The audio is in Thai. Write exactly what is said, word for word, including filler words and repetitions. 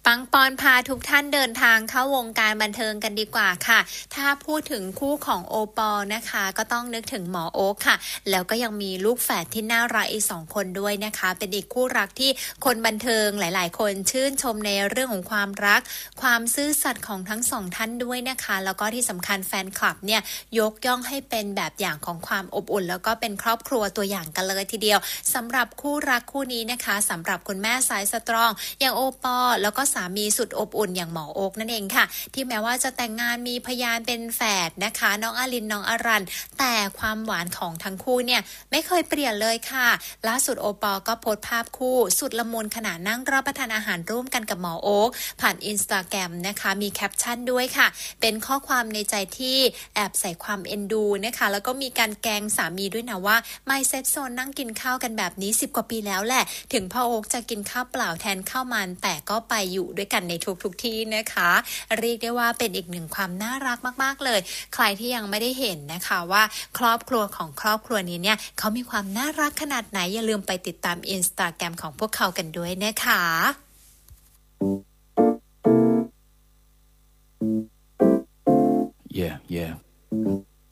ปังปอนพาทุกท่านเดินทางเข้าวงการบันเทิงกันดีกว่าค่ะถ้าพูดถึงคู่ของโอปอล์นะคะก็ต้องนึกถึงหมอโอ๊คค่ะแล้วก็ยังมีลูกแฝดที่น่ารักอีกสองคนด้วยนะคะเป็นอีกคู่รักที่คนบันเทิงหลายๆคนชื่นชมในเรื่องของความรักความซื่อสัตย์ของทั้งสองท่านด้วยนะคะแล้วก็ที่สำคัญแฟนคลับเนี่ยยกย่องให้เป็นแบบอย่างของความอบอุ่นแล้วก็เป็นครอบครัวตัวอย่างกันเลยทีเดียวสำหรับคู่รักคู่นี้นะคะสำหรับคุณแม่สายสตรองอย่างโอปอล์แล้วก็สามีสุดอบอุ่นอย่างหมอโอ๊คนั่นเองค่ะที่แม้ว่าจะแต่งงานมีพยานเป็นแฝดนะคะน้องอาลินน้องอารันแต่ความหวานของทั้งคู่เนี่ยไม่เคยเปลี่ยนเลยค่ะล่าสุดโอปอล์ก็โพสต์ภาพคู่สุดละมุนขณะนั่งรับประทานอาหารร่วมกันกับหมอโอ๊คผ่านอินสตาแกรมนะคะมีแคปชั่นด้วยค่ะเป็นข้อความในใจที่แอบใส่ความเอ็นดูนะคะแล้วก็มีการแกล้งสามีด้วยนะว่าไม่เซตโซนนั่งกินข้าวกันแบบนี้สิบกว่าปีแล้วแหละถึงพ่อโอ๊คจะกินข้าวเปล่าแทนข้าวมันแต่ก็ไปอยู่ด้วยกันในทุกๆที่นะคะเรียกได้ว่าเป็นอีกหนึ่งความน่ารักมากๆเลยใครที่ยังไม่ได้เห็นนะคะว่าครอบครัวของครอบครัวนี้เนี่ยเขามีความน่ารักขนาดไหนอย่าลืมไปติดตาม Instagram ของพวกเขากันด้วยนะคะ Yeah, yeah.